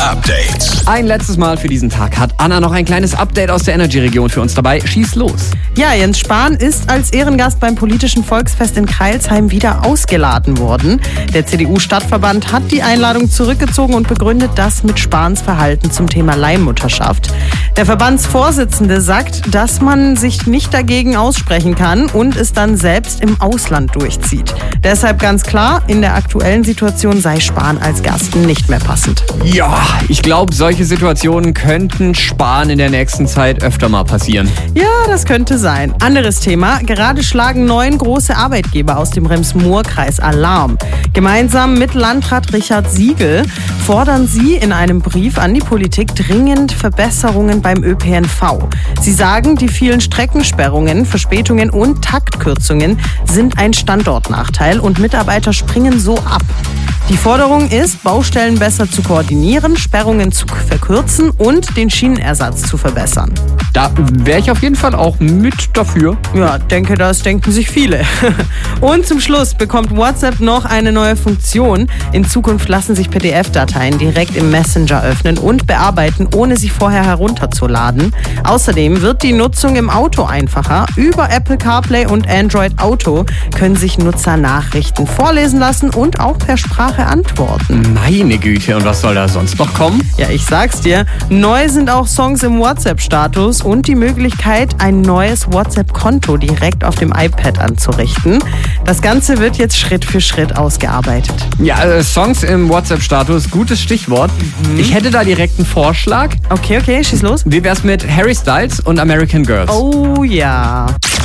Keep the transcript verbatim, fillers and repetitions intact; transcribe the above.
Update. Ein letztes Mal für diesen Tag hat Anna noch ein kleines Update aus der Energy-Region für uns dabei. Schieß los. Ja, Jens Spahn ist als Ehrengast beim politischen Volksfest in Crailsheim wieder ausgeladen worden. Der C D U-Stadtverband hat die Einladung zurückgezogen und begründet das mit Spahns Verhalten zum Thema Leihmutterschaft. Der Verbandsvorsitzende sagt, dass man sich nicht dagegen aussprechen kann und es dann selbst im Ausland durchzieht. Deshalb ganz klar, in der aktuellen Situation sei Spahn als Gast nicht mehr passend. Ja, ich glaube, solche Situationen könnten Spahn in der nächsten Zeit öfter mal passieren. Ja, das könnte sein. Anderes Thema. Gerade schlagen neun große Arbeitgeber aus dem Rems-Murr-Kreis Alarm. Gemeinsam mit Landrat Richard Siegel fordern sie in einem Brief an die Politik dringend Verbesserungen beim Ö P N V. Sie sagen, die vielen Streckensperrungen, Verspätungen und Taktkürzungen sind ein Standortnachteil und Mitarbeiter springen so ab. Die Forderung ist, Baustellen besser zu koordinieren, Sperrungen zu verkürzen und den Schienenersatz zu verbessern. Da wäre ich auf jeden Fall auch mit dafür. Ja, denke, das denken sich viele. Und zum Schluss bekommt WhatsApp noch eine neue Funktion. In Zukunft lassen sich P D F-Dateien direkt im Messenger öffnen und bearbeiten, ohne sie vorher herunterzuladen. Außerdem wird die Nutzung im Auto einfacher. Über Apple CarPlay und Android Auto können sich Nutzer Nachrichten vorlesen lassen und auch per Sprache antworten. Meine Güte, und was soll da sonst noch kommen? Ja, ich sag's dir. Neu sind auch Songs im WhatsApp-Status und die Möglichkeit, ein neues WhatsApp-Konto direkt auf dem iPad anzurichten. Das Ganze wird jetzt Schritt für Schritt ausgearbeitet. Ja, äh, Songs im WhatsApp-Status, gutes Stichwort. Mhm. Ich hätte da direkt einen Vorschlag. Okay, okay, schieß los. Wie wär's mit Harry Styles und American Girls? Oh ja.